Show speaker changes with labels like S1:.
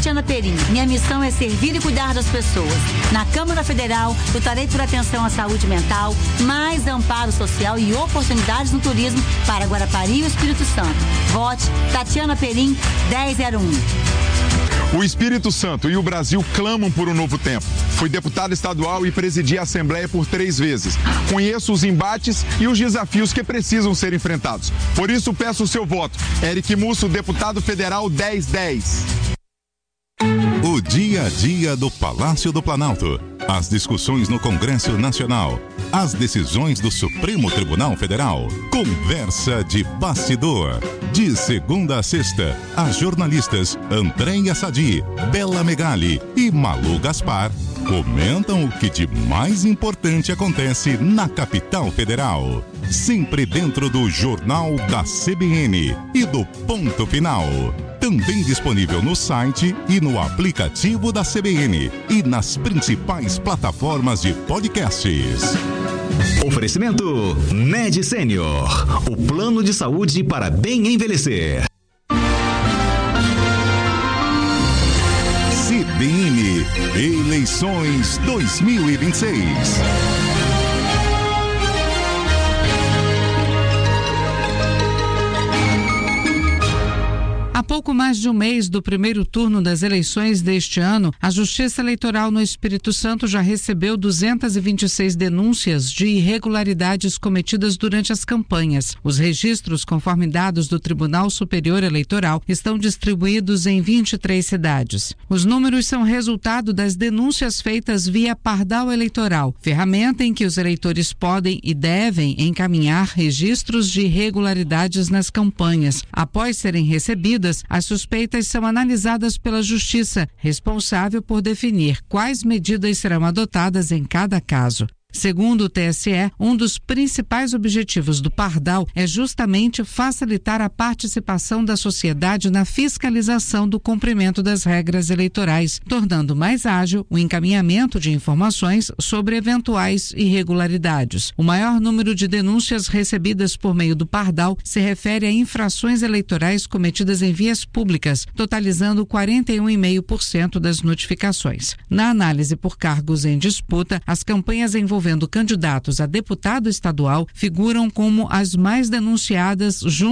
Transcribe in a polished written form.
S1: Tatiana Perim. Minha missão é servir e cuidar das pessoas. Na Câmara Federal, lutarei por atenção à saúde mental, mais amparo social e oportunidades no turismo para Guarapari e o Espírito Santo. Vote Tatiana Perim, 1001.
S2: O Espírito Santo e o Brasil clamam por um novo tempo. Fui deputado estadual e presidi a Assembleia por 3 vezes. Conheço os embates e os desafios que precisam ser enfrentados. Por isso, peço o seu voto. Eric Musso, deputado federal 1010.
S3: O dia a dia do Palácio do Planalto. As discussões no Congresso Nacional. As decisões do Supremo Tribunal Federal. Conversa de bastidor. De segunda a sexta, as jornalistas Andréia Sadi, Bela Megali e Malu Gaspar comentam o que de mais importante acontece na capital federal. Sempre dentro do Jornal da CBN e do Ponto Final. Também disponível no site e no aplicativo da CBN e nas principais plataformas de podcasts.
S4: Oferecimento Med Senior, o plano de saúde para bem envelhecer.
S3: CBN, eleições 2026.
S5: Há pouco mais de um mês do primeiro turno das eleições deste ano, a Justiça Eleitoral no Espírito Santo já recebeu 226 denúncias de irregularidades cometidas durante as campanhas. Os registros, conforme dados do Tribunal Superior Eleitoral, estão distribuídos em 23 cidades. Os números são resultado das denúncias feitas via Pardal Eleitoral, ferramenta em que os eleitores podem e devem encaminhar registros de irregularidades nas campanhas. Após serem recebidas, as suspeitas são analisadas pela Justiça, responsável por definir quais medidas serão adotadas em cada caso. Segundo o TSE, um dos principais objetivos do Pardal é justamente facilitar a participação da sociedade na fiscalização do cumprimento das regras eleitorais, tornando mais ágil o encaminhamento de informações sobre eventuais irregularidades. O maior número de denúncias recebidas por meio do Pardal se refere a infrações eleitorais cometidas em vias públicas, totalizando 41,5% das notificações. Na análise por cargos em disputa, as campanhas envolvendo candidatos a deputado estadual figuram como as mais denunciadas junto